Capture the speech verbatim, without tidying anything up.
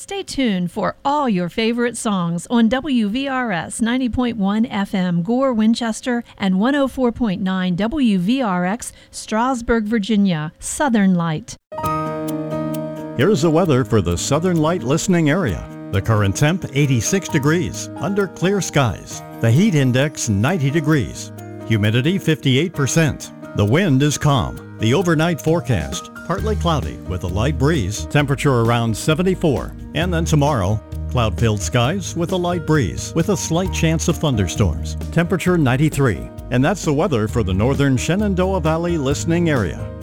Stay tuned for all your favorite songs on W V R S ninety point one F M Gore, Winchester, and one oh four point nine W V R X Strasburg, Virginia. Southern Light. Here's the weather for the Southern Light listening area. The current temp eighty-six degrees under clear skies. The heat index ninety degrees. Humidity fifty-eight percent. The wind is calm. The overnight forecast partly cloudy with a light breeze. Temperature around seventy-four. And then tomorrow, cloud-filled skies with a light breeze with a slight chance of thunderstorms. Temperature ninety-three. And that's the weather for the northern Shenandoah Valley listening area.